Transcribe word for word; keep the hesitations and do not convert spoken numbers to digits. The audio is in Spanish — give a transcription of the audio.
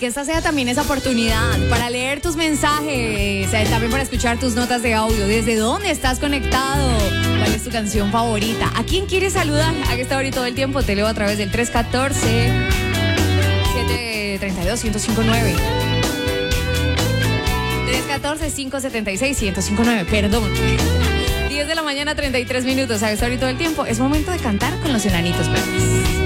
que esta sea también esa oportunidad para leer tus mensajes, eh, también para escuchar tus notas de audio. ¿Desde dónde estás conectado? ¿Cuál es tu canción favorita? ¿A quién quieres saludar? A que está ahorita todo el tiempo. Te leo a través del tres uno cuatro, siete tres dos, uno cero cinco nueve. tres uno cuatro, cinco siete seis, uno cero cinco nueve. Perdón. diez de la mañana, treinta y tres minutos. A que está ahorita todo el tiempo. Es momento de cantar con los Enanitos Verdes.